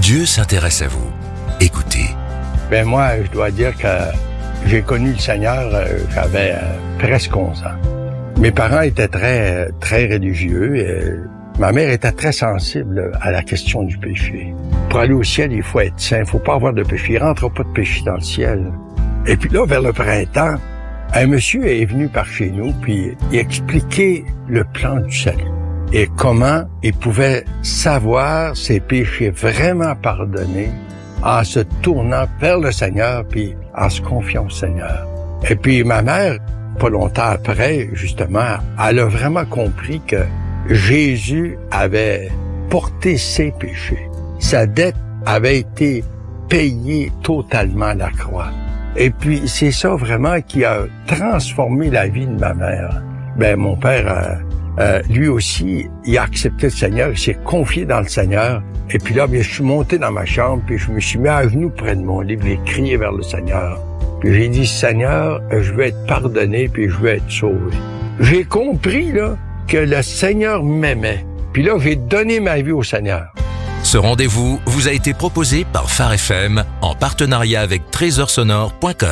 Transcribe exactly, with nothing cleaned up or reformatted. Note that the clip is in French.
Dieu s'intéresse à vous. Écoutez. Ben moi, je dois dire que j'ai connu le Seigneur, euh, j'avais euh, presque onze ans. Mes parents étaient très, très religieux. Et ma mère était très sensible à la question du péché. Pour aller au ciel, il faut être saint, il faut pas avoir de péché. Il rentre pas de péché dans le ciel. Et puis là, vers le printemps, un monsieur est venu par chez nous, puis il expliquait le plan du salut. Et comment il pouvait savoir ses péchés vraiment pardonnés en se tournant vers le Seigneur, puis en se confiant au Seigneur. Et puis ma mère, pas longtemps après, justement, elle a vraiment compris que Jésus avait porté ses péchés. Sa dette avait été payée totalement à la croix. Et puis c'est ça vraiment qui a transformé la vie de ma mère. Ben mon père, euh, euh, lui aussi, il a accepté le Seigneur, il s'est confié dans le Seigneur. Et puis là, bien, je suis monté dans ma chambre, puis je me suis mis à genoux près de mon lit, puis j'ai crié vers le Seigneur. Puis j'ai dit, Seigneur, je veux être pardonné, puis je veux être sauvé. J'ai compris, là, que le Seigneur m'aimait. Puis là, j'ai donné ma vie au Seigneur. Ce rendez-vous vous a été proposé par Phare F M en partenariat avec trésor sonore point com.